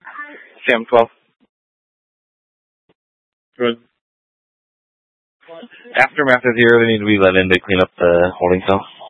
Sam 12. Good. Aftermath is here. They need to be let in to clean up the holding cell.